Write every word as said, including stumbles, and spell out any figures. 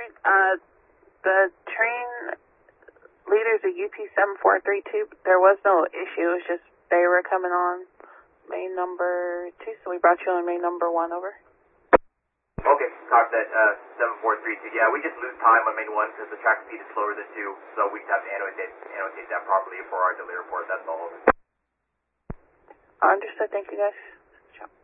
right. Uh, the train leader's a U P seven four three two. There was no issue. It was just they were coming on main number two, so we brought you on main number one. Over. Okay, copy that, uh, seven four three two. Yeah, we just lose time on main one because the track speed is slower than two, so we just have to annotate, annotate that properly for our delay report. That's all. Understood. Thank you, guys.